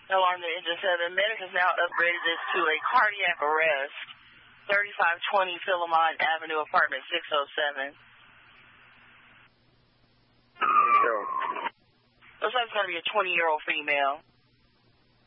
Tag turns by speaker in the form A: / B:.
A: Alarm to engine 7. Medic has now upgraded this to a cardiac arrest. 3520 Philemon Avenue, apartment 607.
B: Sure.
A: Looks like it's going to be a 20-year-old female.